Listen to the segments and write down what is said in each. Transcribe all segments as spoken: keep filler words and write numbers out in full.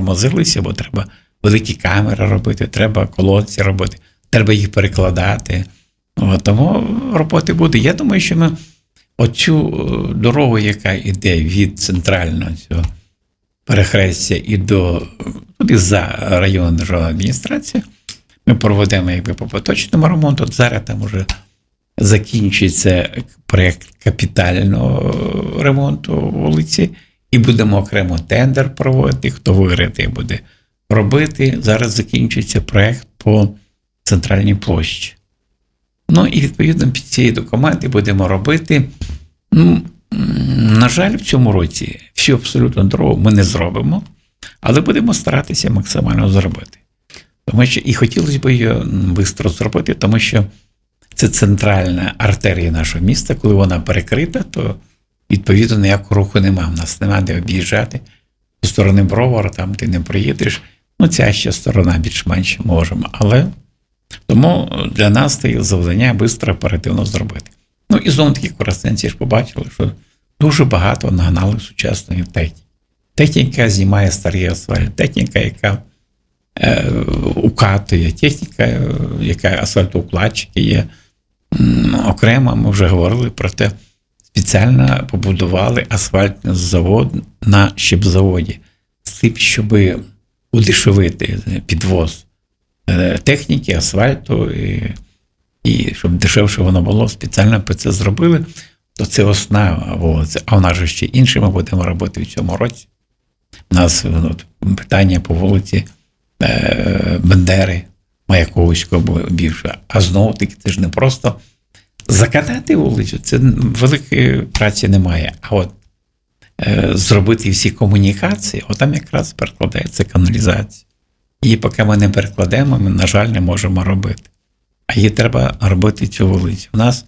затормозилися, бо треба великі камери робити, треба колодці робити, треба їх перекладати. От, тому роботи буде. Я думаю, що ми оцю дорогу, яка йде від центрального цього перехрестя і до туди за районну державну адміністрацію, ми проведемо якби по поточному ремонту. От зараз там вже закінчується проєкт капітального ремонту вулиці, і будемо окремо тендер проводити, хто виграє, буде робити. Зараз закінчується проєкт по центральній площі. Ну і відповідно під цієї документи будемо робити. Ну, на жаль, в цьому році всю абсолютно дорогу ми не зробимо, але будемо старатися максимально зробити. Тому що і хотілося б її швидко зробити, тому що це центральна артерія нашого міста. Коли вона перекрита, то відповідно ніякого руху немає. У нас немає де об'їжджати. Зі сторони Бровара там ти не проїдеш. Ну, ця ще сторона більш-менш можемо. Але тому для нас це завдання швидко, оперативно зробити. Ну і знову таки коростенці ж побачили, що дуже багато нагнали сучасної техніки. Техніка знімає старий асфальт, техніка, яка е, укатує, техніка, яка асфальтоукладчики є. Окремо ми вже говорили про те, спеціально побудували асфальтний завод на щебзаводі, з тим, щоб удешевити підвоз техніки, асфальту, і, і щоб дешевше воно було, спеціально по це зробили, то це основа вулиця. А в нас же ще інше ми будемо робити в цьому році. У нас ну, питання по вулиці е, Бендери, Маяковського більше. А знову-таки це ж не просто закатати вулицю, це великої праці немає. А от е, зробити всі комунікації, от там якраз перекладається каналізація. І поки ми не перекладемо, ми, на жаль, не можемо робити. А її треба робити цю вулицю. У нас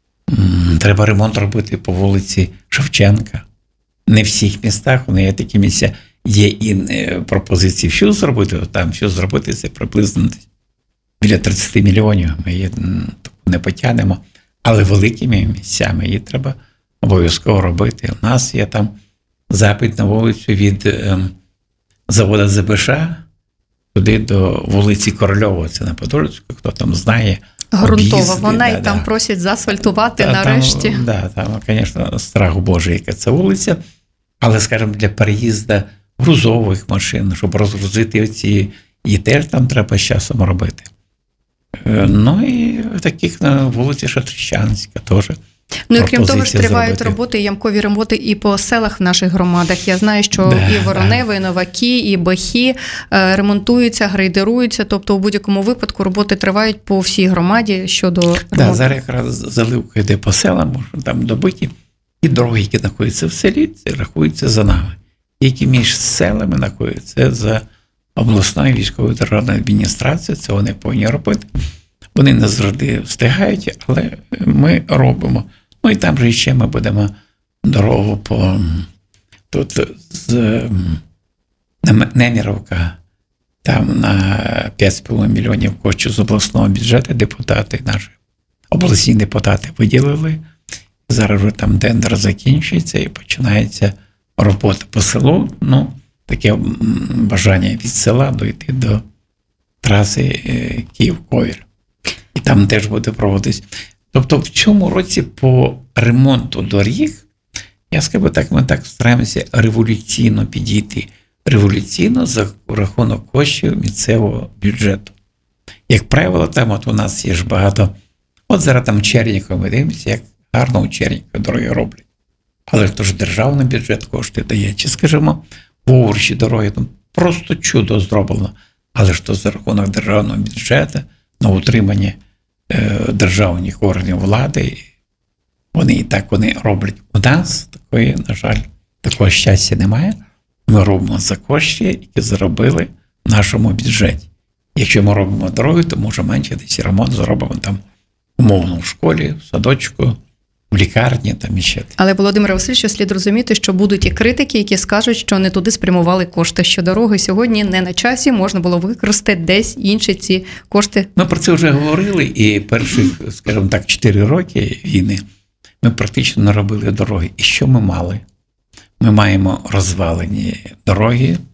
м, треба ремонт робити по вулиці Шевченка. Не в всіх містах, вони є такі місця. Є і пропозиції всю зробити, там всю зробити, це приблизно біля тридцять мільйонів. Ми її не потягнемо. Але великими місцями її треба обов'язково робити. У нас є там запит на вулицю від е, заводу ЗБШ туди до вулиці Корольова, це на Подольську, хто там знає. Грунтова, об'їзди, вона да, і там да. просять заасфальтувати Та, нарешті. Так, да, там, звісно, страх Божий, яка це вулиця, але, скажімо, для переїзду грузових машин, щоб розгрузити оці, і теж там треба з часом робити. Ну і таких на вулиці Шатрищанська теж. Ну і крім того ж, тривають зробити. роботи, ямкові ремонти і по селах в наших громадах. Я знаю, що да, і Вороневе, да. і Новаки, і Бахі ремонтуються, грейдеруються. Тобто у будь-якому випадку роботи тривають по всій громаді щодо ремонту. Да, зараз якраз заливка йде по селам, можна там добиті. І дороги, які знаходяться в селі, це рахуються за нами. Які між селами знаходяться за обласною військовою державною адміністрацією, це вони повинні робити. Вони не завжди встигають, але ми робимо. Ну і там же ще ми будемо дорогу по тут з Неміровка, там на п'ять з половиною мільйонів коштів з обласного бюджету депутати, наші обласні депутати виділили. Зараз вже там тендер закінчується і починається робота по селу. Ну, таке бажання від села дойти до траси Київ-Ковіль. І там теж буде проводитись. Тобто в цьому році по ремонту доріг, я скажу так, ми так стараємося революційно підійти. Революційно за рахунок коштів місцевого бюджету. Як правило, там от у нас є ж багато, от зараз там Чернігова, ми дивимося, як гарно у Чернігові дороги роблять. Але то ж державний бюджет кошти дає. Чи, скажімо, в Овручі дороги, там просто чудо зроблено. Але ж то за рахунок державного бюджету на утримання е, державних органів влади, вони і так вони роблять. У нас такої, на жаль, такого щастя немає. Ми робимо за кошти, які заробили в нашому бюджеті. Якщо ми робимо дороги, то може менше десь ремонт зробимо там умовно в школі, в садочку, в лікарні, там іще. Але, Володимире Васильовичу, слід розуміти, що будуть і критики, які скажуть, що не туди спрямували кошти, що дороги сьогодні не на часі, можна було використати десь інші ці кошти. Ми про це вже говорили, і перших, скажімо так, чотири роки війни ми практично не робили дороги. І що ми мали? Ми маємо розвалені дороги,